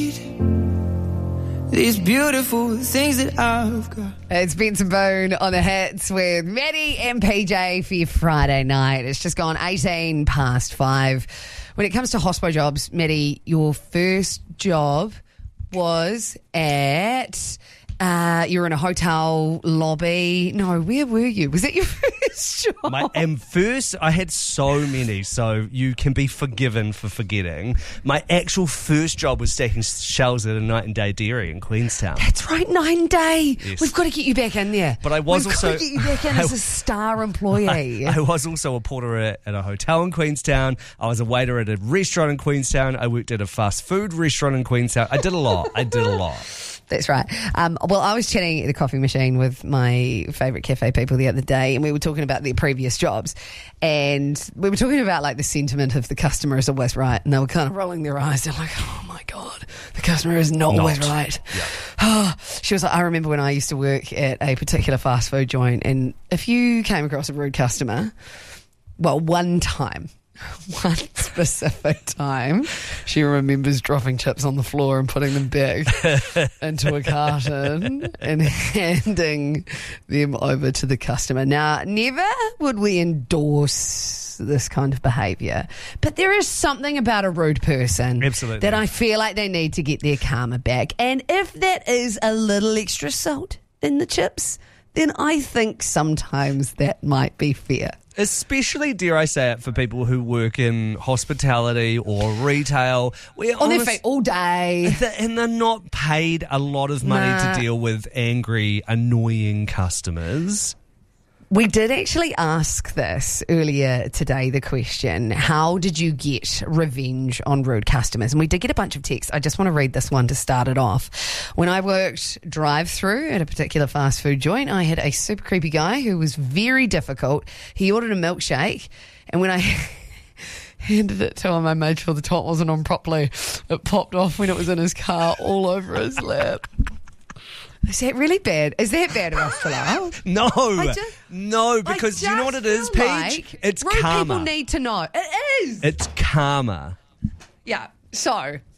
These beautiful things that I've got. It's Benson Boone on the hits with Maddie and PJ for your Friday night. It's just gone 18 past 5. When it comes to hospo jobs, Maddie, your first job was at... you were in a hotel lobby. No, where were you? Was that your first job? I had so many, so you can be forgiven for forgetting. My actual first job was stacking shelves at a Night and Day Dairy in Queenstown. That's right, 9 Day. Yes. We've got to get you back in there. But I was We've got to get you back in as a star employee. I was also a porter at a hotel in Queenstown. I was a waiter at a restaurant in Queenstown. I worked at a fast food restaurant in Queenstown. I did a lot. That's right. Well, I was chatting at the coffee machine with my favourite cafe people the other day, and we were talking about their previous jobs, and we were talking about like the sentiment of the customer is always right, and they were kind of rolling their eyes. They're like, oh my God, the customer is not always right. Yeah. She was like, I remember when I used to work at a particular fast food joint, and if you came across a rude customer, well, one specific time, she remembers dropping chips on the floor and putting them back into a carton and handing them over to the customer. Now, never would we endorse this kind of behaviour, but there is something about a rude person that I feel like they need to get their karma back. And if that is a little extra salt in the chips, then I think sometimes that might be fair. Especially, dare I say it, for people who work in hospitality or retail. On their feet all day. And they're not paid a lot of money to deal with angry, annoying customers. We did actually ask this earlier today, the question, how did you get revenge on rude customers? And we did get a bunch of texts. I just want to read this one to start it off. When I worked drive-through at a particular fast food joint, I had a super creepy guy who was very difficult. He ordered a milkshake, and when I handed it to him, I made sure the top wasn't on properly. It popped off when it was in his car all over his lap. Is that really bad? Is that bad enough to laugh? No, because you know what it is, Paige? Like it's rude karma. People need to know. It is. It's karma. Yeah. So